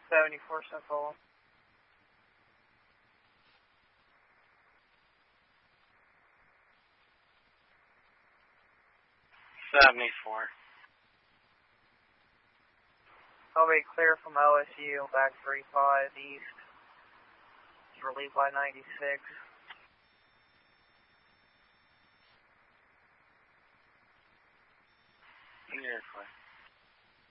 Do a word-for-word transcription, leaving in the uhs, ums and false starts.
seventy-four Central. seventy-four. I'll be clear from O S U, back three five east. Relieved by ninety-six.